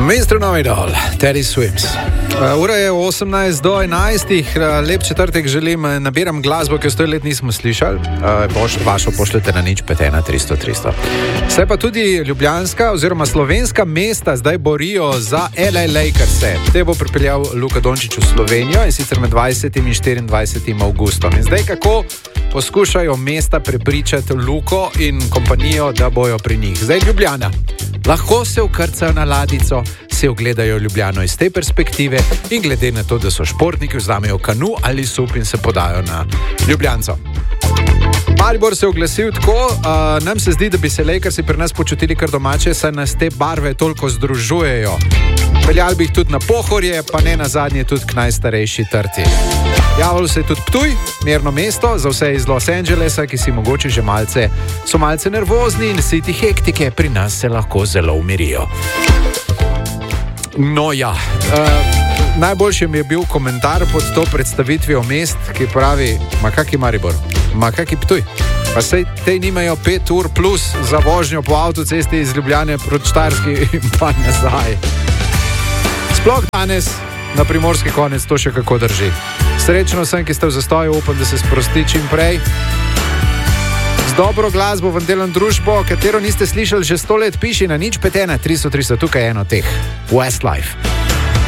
Mr. Novidol, Teddy Swims. Ura je 18 do 11, lep četrtek želim, nabiram glasbo, ki jo 100 let nismo slišali, vašo pošljete na 051-300-300. Se pa tudi ljubljanska oziroma slovenska mesta zdaj borijo za LA Lakerse. Te bo pripeljal Luka Dončić v Slovenijo in sicer med 20. in 24. avgustom. In zdaj kako poskušajo mesta prepričati Luko in kompanijo, da bojo pri njih. Zdaj Ljubljana. Lahko se vkrcajo na ladico, se ogledajo Ljubljano iz te perspektive in glede na to, da so športniki, vzamejo kanu ali sup in se podajo na Ljubljanco. Maribor se je oglasil tako, nam se zdi, da bi se Lakersi pri nas počutili kar domače, saj nas te barve toliko združujejo. Peljali bi jih tudi na Pohorje, pa ne na zadnje tudi k najstarejši trti. Javilo se je tudi Ptuj, mirno mesto, za vse iz Los Angelesa, ki si mogoče že so malce nervozni in siti hektike, pri nas se lahko zelo umirijo. No ja, najboljši mi je bil komentar pod to predstavitvijo mest, ki pravi, ma kaki Maribor, ma kaki Ptuj. Pa sej te nimajo 5 ur plus za vožnjo po avtocesti iz Ljubljane proti Štajerski in pa nazaj. Sploh danes na primorski konec to še kako drži. Srečno sem, ki ste v zastoju, upam, da se sprosti čim prej. Z dobro glasbo vam delam družbo, katero niste slišali že 100 let, piši na 051-300-300, tukaj je eno teh. Westlife.